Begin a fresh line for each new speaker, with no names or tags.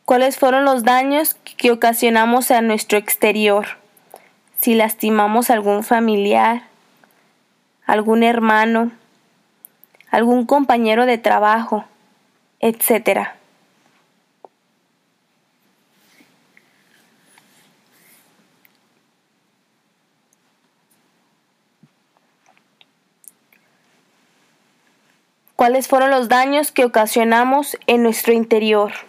¿Cuáles fueron los daños que ocasionamos a nuestro exterior? Si lastimamos a algún familiar, algún hermano, algún compañero de trabajo, etc. ¿Cuáles fueron los daños que ocasionamos en nuestro interior?